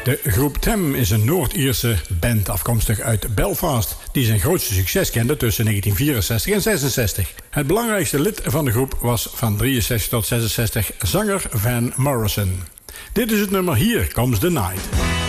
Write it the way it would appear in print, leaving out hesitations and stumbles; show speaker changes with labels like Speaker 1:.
Speaker 1: De groep Them is een Noord-Ierse band afkomstig uit Belfast, die zijn grootste succes kende tussen 1964 en 66. Het belangrijkste lid van de groep was van 63 tot 66 zanger Van Morrison. Dit is het nummer Here Comes the Night.